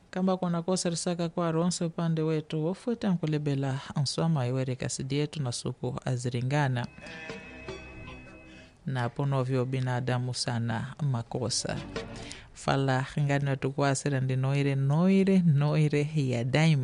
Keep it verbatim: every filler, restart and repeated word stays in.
kamba kuna kosa risaka kwa ronse upande wetu wofueta nkulebela answama iwere kasidi yetu na suku aziringana na ponovyo binadamu sana makosa fala ngani wetu kwa sira ndi noire noire noire ya daima